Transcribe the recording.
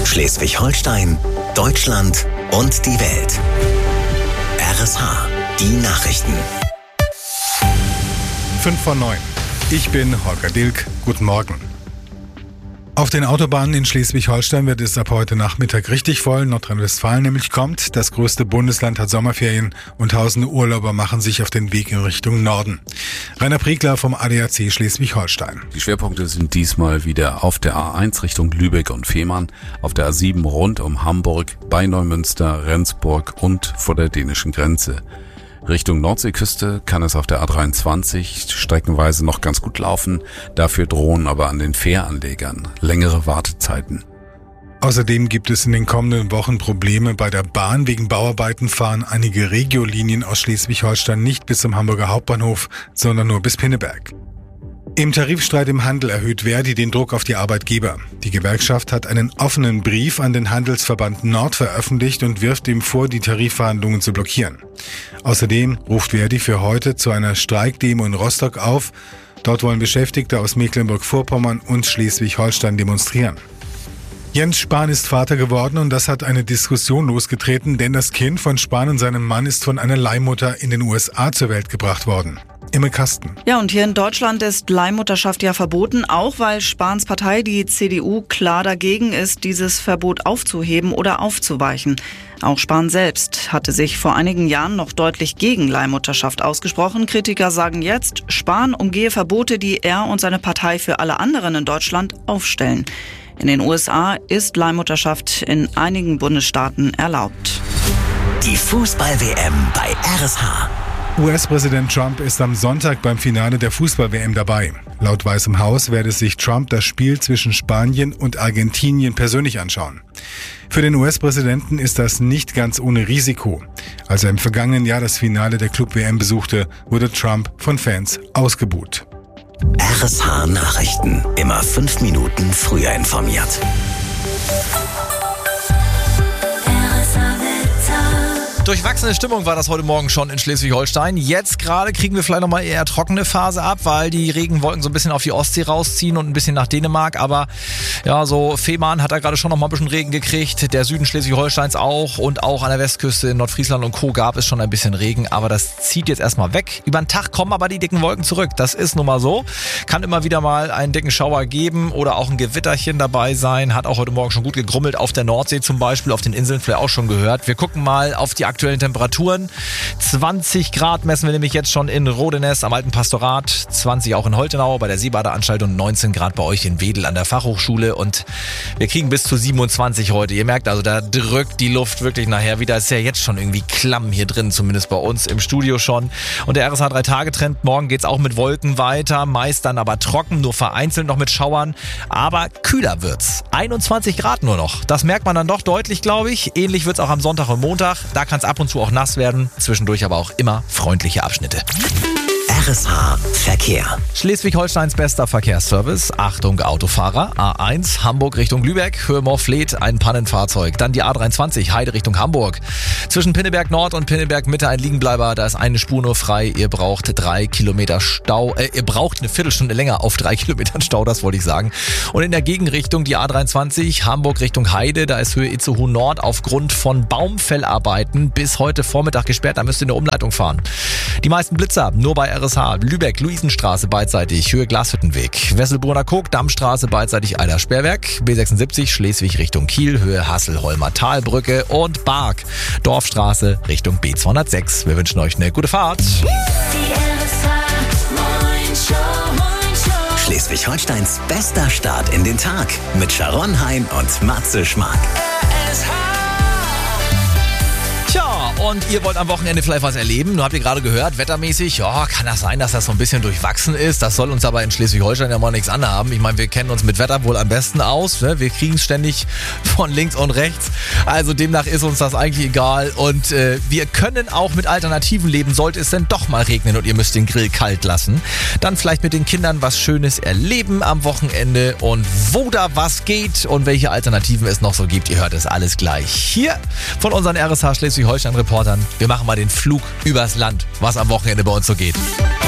Schleswig-Holstein, Deutschland und die Welt. RSH, die Nachrichten. 5:09. Ich bin Holger Dilk. Guten Morgen. Auf den Autobahnen in Schleswig-Holstein wird es ab heute Nachmittag richtig voll. Nordrhein-Westfalen nämlich kommt. Das größte Bundesland hat Sommerferien und tausende Urlauber machen sich auf den Weg in Richtung Norden. Rainer Priegler vom ADAC Schleswig-Holstein. Die Schwerpunkte sind diesmal wieder auf der A1 Richtung Lübeck und Fehmarn, auf der A7 rund um Hamburg, bei Neumünster, Rendsburg und vor der dänischen Grenze. Richtung Nordseeküste kann es auf der A23 streckenweise noch ganz gut laufen, dafür drohen aber an den Fähranlegern längere Wartezeiten. Außerdem gibt es in den kommenden Wochen Probleme bei der Bahn. Wegen Bauarbeiten fahren einige Regiolinien aus Schleswig-Holstein nicht bis zum Hamburger Hauptbahnhof, sondern nur bis Pinneberg. Im Tarifstreit im Handel erhöht Verdi den Druck auf die Arbeitgeber. Die Gewerkschaft hat einen offenen Brief an den Handelsverband Nord veröffentlicht und wirft ihm vor, die Tarifverhandlungen zu blockieren. Außerdem ruft Verdi für heute zu einer Streikdemo in Rostock auf. Dort wollen Beschäftigte aus Mecklenburg-Vorpommern und Schleswig-Holstein demonstrieren. Jens Spahn ist Vater geworden und das hat eine Diskussion losgetreten, denn das Kind von Spahn und seinem Mann ist von einer Leihmutter in den USA zur Welt gebracht worden. Imme Kasten. Ja, und hier in Deutschland ist Leihmutterschaft ja verboten, auch weil Spahns Partei, die CDU, klar dagegen ist, dieses Verbot aufzuheben oder aufzuweichen. Auch Spahn selbst hatte sich vor einigen Jahren noch deutlich gegen Leihmutterschaft ausgesprochen. Kritiker sagen jetzt, Spahn umgehe Verbote, die er und seine Partei für alle anderen in Deutschland aufstellen. In den USA ist Leihmutterschaft in einigen Bundesstaaten erlaubt. Die Fußball-WM bei RSH. US-Präsident Trump ist am Sonntag beim Finale der Fußball-WM dabei. Laut Weißem Haus werde sich Trump das Spiel zwischen Spanien und Argentinien persönlich anschauen. Für den US-Präsidenten ist das nicht ganz ohne Risiko. Als er im vergangenen Jahr das Finale der Club-WM besuchte, wurde Trump von Fans ausgebuht. RSH Nachrichten. Immer 5 Minuten früher informiert. Durchwachsene Stimmung war das heute Morgen schon in Schleswig-Holstein. Jetzt gerade kriegen wir vielleicht nochmal eher trockene Phase ab, weil die Regenwolken so ein bisschen auf die Ostsee rausziehen und ein bisschen nach Dänemark. Aber ja, so Fehmarn hat da gerade schon nochmal ein bisschen Regen gekriegt. Der Süden Schleswig-Holsteins auch. Und auch an der Westküste in Nordfriesland und Co. gab es schon ein bisschen Regen. Aber das zieht jetzt erstmal weg. Über den Tag kommen aber die dicken Wolken zurück. Das ist nun mal so. Kann immer wieder mal einen dicken Schauer geben oder auch ein Gewitterchen dabei sein. Hat auch heute Morgen schon gut gegrummelt. Auf der Nordsee zum Beispiel, auf den Inseln vielleicht auch schon gehört. Wir gucken mal auf die aktuellen Temperaturen. 20 Grad messen wir nämlich jetzt schon in Rodenes am Alten Pastorat, 20 auch in Holtenau bei der Seebadeanstalt und 19 Grad bei euch in Wedel an der Fachhochschule und wir kriegen bis zu 27 heute. Ihr merkt also, da drückt die Luft wirklich nachher wieder. Ist ja jetzt schon irgendwie klamm hier drin, zumindest bei uns im Studio schon. Und der RSH 3-Tage-Trend, morgen geht's auch mit Wolken weiter, meist dann aber trocken, nur vereinzelt noch mit Schauern, aber kühler wird's. 21 Grad nur noch. Das merkt man dann doch deutlich, glaube ich. Ähnlich wird's auch am Sonntag und Montag. Da kann es ab und zu auch nass werden, zwischendurch aber auch immer freundliche Abschnitte. RSH Verkehr. Schleswig-Holsteins bester Verkehrsservice. Achtung Autofahrer. A1 Hamburg Richtung Lübeck. Höhe Morfleet ein Pannenfahrzeug. Dann die A23 Heide Richtung Hamburg. Zwischen Pinneberg Nord und Pinneberg Mitte ein Liegenbleiber. Da ist eine Spur nur frei. Ihr braucht 3 Kilometer Stau. Ihr braucht eine Viertelstunde länger auf 3 Kilometern Stau, das wollte ich sagen. Und in der Gegenrichtung die A23 Hamburg Richtung Heide. Da ist Höhe Itzehoe Nord aufgrund von Baumfellarbeiten bis heute Vormittag gesperrt. Da müsst ihr eine Umleitung fahren. Die meisten Blitzer nur bei RSH. Lübeck, Luisenstraße beidseitig, Höhe Glashüttenweg. Wesselbrunner Kog, Dammstraße beidseitig Eider-Sperrwerk. B76 Schleswig Richtung Kiel, Höhe Hasselholmer Talbrücke und Bark, Dorfstraße Richtung B206. Wir wünschen euch eine gute Fahrt. Schleswig-Holsteins bester Start in den Tag mit Sharon Hein und Matze Schmark. Tja, und ihr wollt am Wochenende vielleicht was erleben. Nur habt ihr gerade gehört, wettermäßig, ja, kann das sein, dass das so ein bisschen durchwachsen ist. Das soll uns aber in Schleswig-Holstein ja mal nichts anhaben. Ich meine, wir kennen uns mit Wetter wohl am besten aus. Ne? Wir kriegen es ständig von links und rechts. Also demnach ist uns das eigentlich egal. Und wir können auch mit Alternativen leben, sollte es denn doch mal regnen und ihr müsst den Grill kalt lassen. Dann vielleicht mit den Kindern was Schönes erleben am Wochenende. Und wo da was geht und welche Alternativen es noch so gibt, ihr hört es alles gleich hier von unseren RSH Schleswig-Holstein-Reportern. Wir machen mal den Flug übers Land, was am Wochenende bei uns so geht.